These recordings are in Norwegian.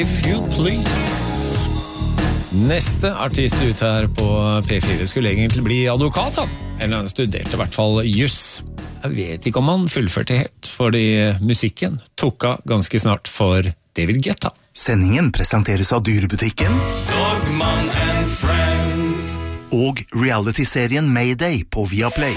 If you please. Neste artist ut her på P4 skulle egentlig bli advokat, da. Eller han studerte i hvert fall jus. Jeg vet ikke om han fullførte helt, fordi musikken tok av ganske snart for David Guetta. Sendingen presenteres av dyrebutikken Dogman and Friends og reality-serien Mayday på Viaplay.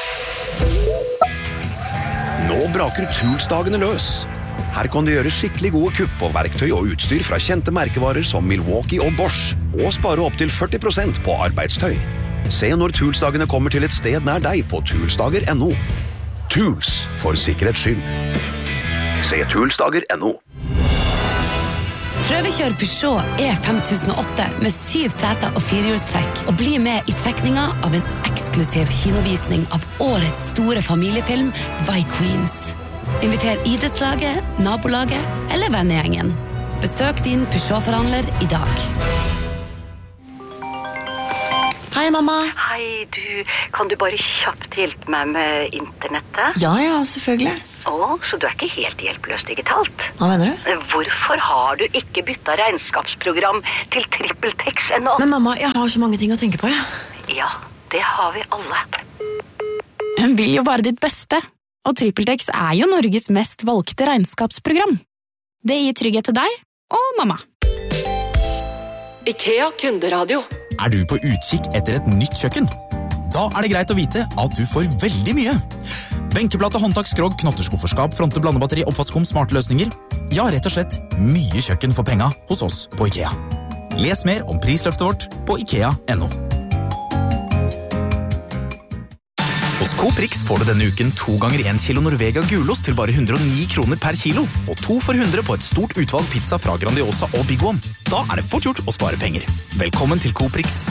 Nå braker Toolsdagene løs. Her kan du gjøre skikkelig gode kupp på verktøy og utstyr fra kjente merkevarer som Milwaukee og Bosch, og spare opp til 40% på arbeidstøy. Se når Toolsdagene kommer til et sted nær deg på toolsdager.no. Tools, for sikkerhets skyld. Se toolsdager.no. Prøvekjør Peugeot E5008 med 7 seter og 4-hjulstrekk, og bli med i trekninga av en eksklusiv kinovisning av årets store familiefilm, Vi Queens. Inviter idrettslaget, nabolaget eller vennegjengen. Besøk din Peugeot-forhandler i dag. Hei, mamma. Hei, kan du bare kjapt hjelpe meg med internettet? Ja, selvfølgelig. Så du er ikke helt hjelpeløs digitalt? Hva mener du? Hvorfor har du ikke byttet regnskapsprogram til TrippelTex.no? Men mamma, jeg har så mange ting å tenke på, Ja, det har vi alle. Hun vil jo bare ditt beste. Og TrippelTex er jo Norges mest valgte regnskapsprogram. Det gir trygghet til deg og mamma. IKEA kunderadio. Er du på utkikk etter et nytt kjøkken? Da er det greit å vite at du får veldig mye. Benkeplate, håndtak, skrogg, knotterskufferskap, fronte, blandebatteri, oppvaskkom, smarte løsninger. Ja, rett og slett mye kjøkken for penga hos oss på IKEA. Les mer om prisløftet vårt på IKEA.no. Hos Coop Rix får du denne uken 2 ganger 1 kilo Norvega gulost til bare 109 kroner per kilo, og 2 for 100 på et stort utvalg pizza fra Grandiosa og Big One. Da er det fort gjort å spare penger. Velkommen til Coop Rix.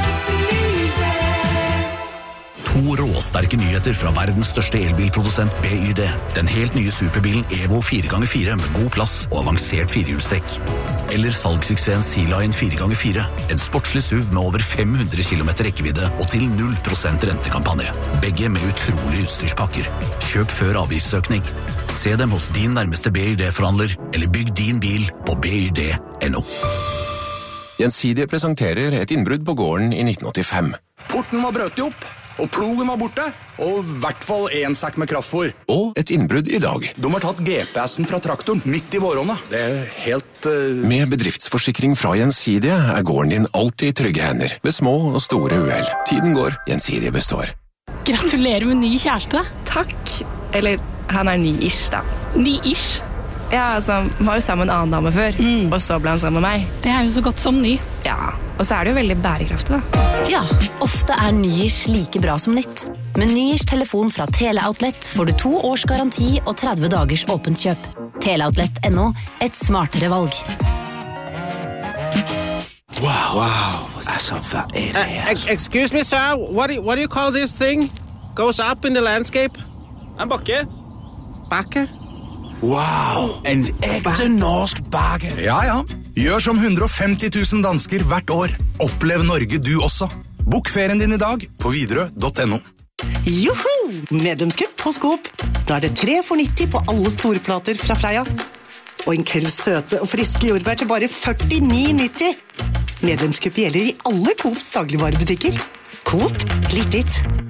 2 råsterke nyheter fra verdens største elbilprodusent BYD. Den helt nye superbilen Evo 4x4 med god plass og avansert 4-hjulstrekk. Eller salgssuksessen Sea-Line 4x4. En sportslig SUV med over 500 km rekkevidde og til 0% rentekampanje. Begge med utrolige utstyrspakker. Kjøp før avgiftsøkning. Se dem hos din nærmeste BYD-forhandler, eller bygg din bil på BYD.no. Gjensidige presenterer et innbrudd på gården i 1985. Porten var brøt opp, og plogen var borte, og i hvert fall 1 sekk med kraftfôr. Og et innbrudd i dag. De har tatt GPS-en fra traktoren midt i våronna. Det er helt... Med bedriftsforsikring fra Gjensidige er gården din alltid i trygge hender, ved små og store uhell. Tiden går, Gjensidige består. Gratulerer med ny kjæreste. Takk. Eller, han er ny-ish da. Ny-ish? Ja, altså, han var jo sammen med en annen dame før, og så ble han sammen med meg. Det er jo så godt som ny. Ja, og så er det jo veldig bærekraftig da. Ja, ofte er ny-ish like bra som nytt. Med ny-ish telefon fra Teleoutlet får du 2 års garanti og 30 dagers åpent kjøp. Teleoutlet.no, et smartere valg. Wow. Altså, hva er det her? Excuse me, sir. What do you call this thing? Goes up in the landscape? En bakke. Bakke? Wow, en ekte norsk bakke. Ja. Gjør som 150 000 dansker hvert år. Opplev Norge du også. Bok ferien din i dag på Widerøe.no. Joho! Medlemskupp på Coop. Da er det 3 for 90 på alle store plater fra Freia. Og en kurv søte og friske jordbær til bare 49,90. Medlemskupp gjelder i alle Coops dagligvarebutikker. Coop, litt ditt.